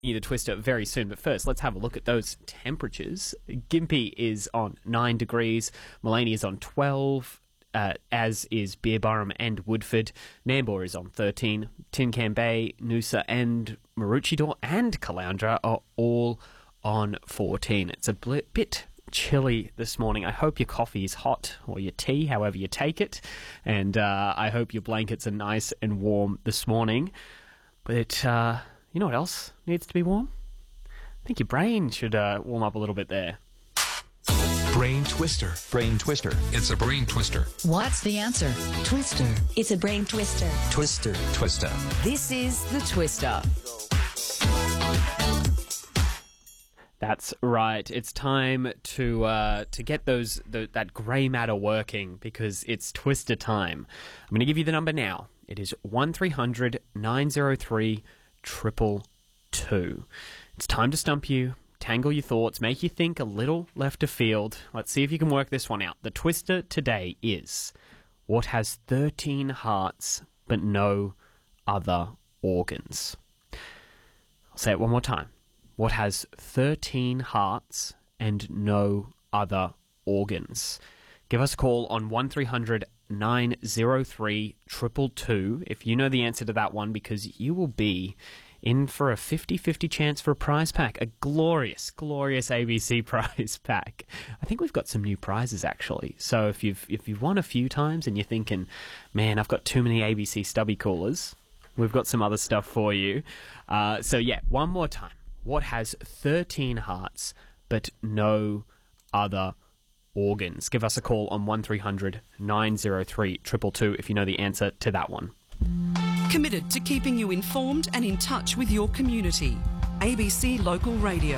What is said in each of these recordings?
you the Twister very soon, but first let's have a look at those temperatures. Gympie is on 9 degrees, Maleny is on 12, as is Beerburrum and Woodford. Nambour is on 13, Tin Can Bay, Noosa and Maroochydore and Caloundra are all on 14. It's a bit chilly this morning. I hope your coffee is hot, or your tea, however you take it, and I hope your blankets are nice and warm this morning. But you know what else needs to be warm? I think your brain should warm up a little bit there. Brain Twister. Brain Twister. It's a brain twister. What's the answer? Twister. It's a brain twister. Twister. Twister. This is the Twister. That's right. It's time to get that grey matter working, because it's Twister time. I'm going to give you the number now. It is 1300 903 222. It's time to stump you, tangle your thoughts, make you think a little left of field. Let's see if you can work this one out. The Twister today is: what has 13 hearts but no other organs? I'll say it one more time. What has 13 hearts and no other organs? Give us a call on 1300 903 222 if you know the answer to that one, because you will be in for a 50-50 chance for a prize pack, a glorious ABC prize pack. I think we've got some new prizes, actually. So if you've won a few times and you're thinking, man, I've got too many ABC stubby coolers, we've got some other stuff for you. So yeah, one more time. What has 13 hearts but no other organs? Give us a call on 1300 903 222 if you know the answer to that one. Committed to keeping you informed and in touch with your community. ABC Local Radio.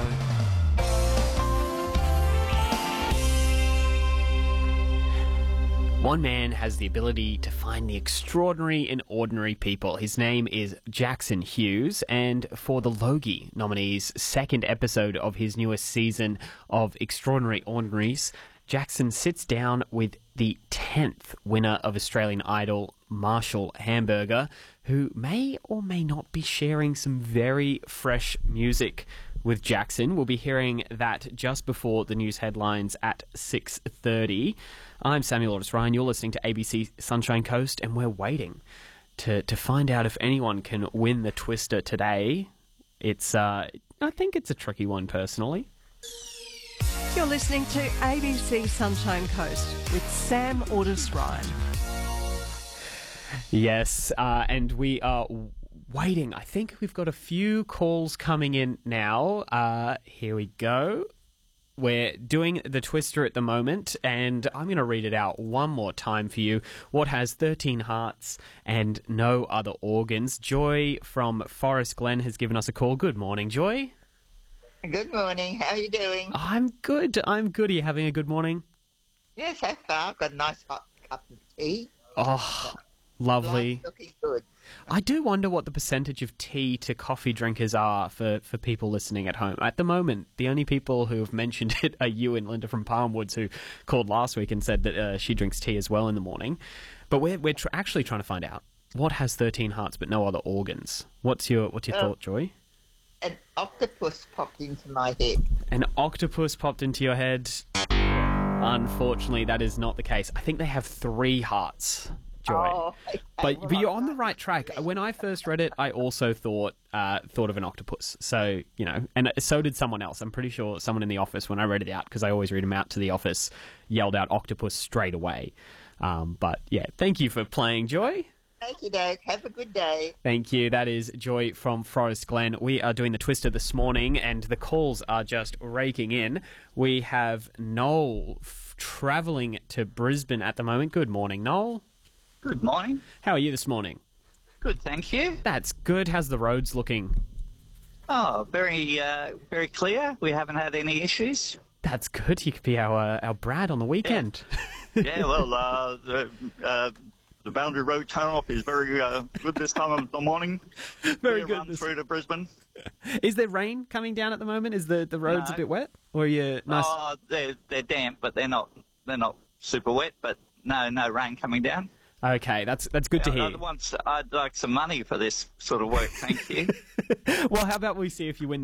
One man has the ability to find the extraordinary in ordinary people. His name is Jackson Hughes, and for the Logie nominees' second episode of his newest season of Extraordinary Ordinaries, Jackson sits down with the 10th winner of Australian Idol, Marshall Hamburger, who may or may not be sharing some very fresh music with Jackson. We'll be hearing that just before the news headlines at 6:30. I'm Samuel Otis Ryan. You're listening to ABC Sunshine Coast, and we're waiting to find out if anyone can win the Twister today. It's I think it's a tricky one, personally. You're listening to ABC Sunshine Coast with Sam Otis Ryan. Yes, and we are waiting. I think we've got a few calls coming in now. Here we go. We're doing the Twister at the moment, and I'm going to read it out one more time for you. What has 13 hearts and no other organs? Joy from Forest Glen has given us a call. Good morning, Joy. Good morning. How are you doing? I'm good. Are you having a good morning? Yes, so far. I've got a nice hot cup of tea. Oh, lovely. Life's looking good. I do wonder what the percentage of tea to coffee drinkers are for people listening at home. At the moment, the only people who have mentioned it are you and Linda from Palmwoods, who called last week and said that she drinks tea as well in the morning. But we're actually trying to find out what has 13 hearts but no other organs. What's your thought, Joy? An octopus popped into my head. An octopus popped into your head. Unfortunately, that is not the case. I think they have 3 hearts, Joy. Oh, okay. But you're on the right track. When I first read it, I also thought of an octopus. So, you know, and so did someone else. I'm pretty sure someone in the office, when I read it out, because I always read them out to the office, yelled out octopus straight away. But yeah, thank you for playing, Joy. Thank you, Dave. Have a good day. Thank you. That is Joy from Forest Glen. We are doing the Twister this morning, and the calls are just raking in. We have Noel travelling to Brisbane at the moment. Good morning, Noel. Good morning. How are you this morning? Good, thank you. That's good. How's the roads looking? Oh, very clear. We haven't had any issues. That's good. You could be our Brad on the weekend. Yeah, well, the Boundary Road turn-off is very good this time of the morning. Very good. Run through to Brisbane. Is there rain coming down at the moment? Is the roads a bit wet? Or are you nice? Oh, they're damp, but they're not super wet. But no rain coming down. Okay, that's good to hear. I'd like some money for this sort of work, thank you. Well, how about we see if you win